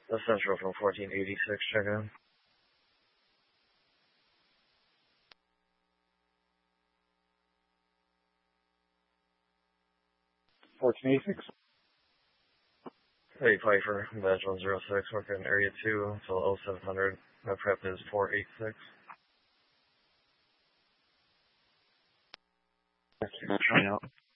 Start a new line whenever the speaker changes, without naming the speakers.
The Central from 1486, check in.
1486.
Hey, Piper, badge 106, working area 2 until 0700. My prep is 486.
Thank you.